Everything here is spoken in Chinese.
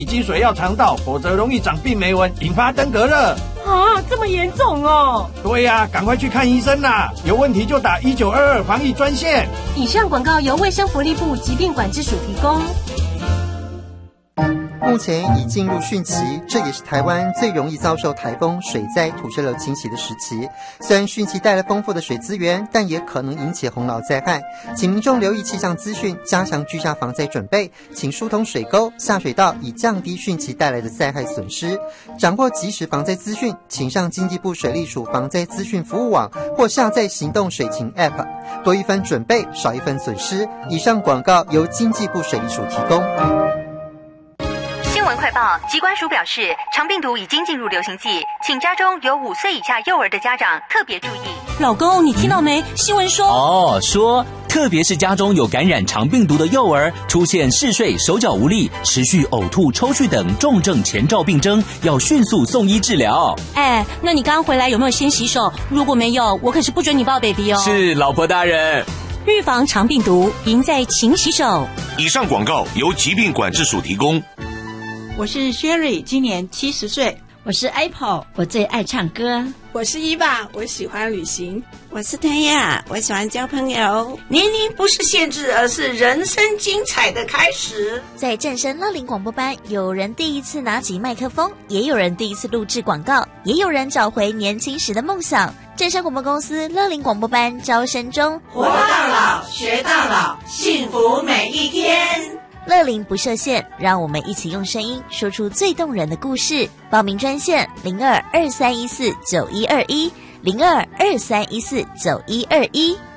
积水要常倒，否则容易长病媒蚊，引发登革热。 啊，这么严重哦！ 对呀，赶快去看医生啦！有问题就打1922防疫专线。 以上广告由卫生福利部疾病管制署提供。 目前已进入汛期，这也是台湾最容易遭受台风、水灾、土石流侵袭的时期。虽然汛期带来丰富的水资源，但也可能引起洪涝灾害，请民众留意气象资讯，加强居家防灾准备，请疏通水沟、下水道，以降低汛期带来的灾害损失。掌握即时防灾资讯，请上经济部水利署防灾资讯服务网或下载行动水情 App， 多一分准备，少一分损失。以上广告由经济部水利署提供。 新闻快报，疾管署表示，肠病毒已经进入流行季，请家中有5岁以下幼儿的家长特别注意。 老公，你听到没？新闻说特别是家中有感染肠病毒的幼儿，出现嗜睡、手脚无力、持续呕吐、抽搐等重症前兆病征，要迅速送医治疗。 哎，那你刚回来有没有先洗手？如果没有，我可是不准你抱 baby 哦。 是，老婆大人。 预防肠病毒，赢在勤洗手。 以上广告由疾病管制署提供。 我是 Sherry， 今年70岁。 我是 Apple， 我最爱唱歌。 我是伊爸，我喜欢旅行。 我是谭雅，我喜欢交朋友。 年龄不是限制，而是人生精彩的开始。 在正声乐龄广播班，有人第一次拿起麦克风，也有人第一次录制广告，也有人找回年轻时的梦想。正声广播公司乐龄广播班招生中， 活到老，学到老，幸福每一天。 乐龄不设限，让我们一起用声音说出最动人的故事。报名专线0223149121，0223149121。